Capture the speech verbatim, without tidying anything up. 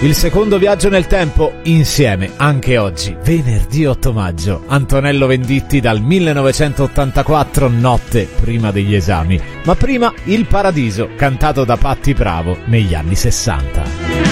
Il secondo viaggio nel tempo, insieme, anche oggi, venerdì otto maggio. Antonello Venditti dal millenovecentottantaquattro, Notte prima degli esami. Ma prima Il Paradiso, cantato da Patti Bravo negli anni sessanta.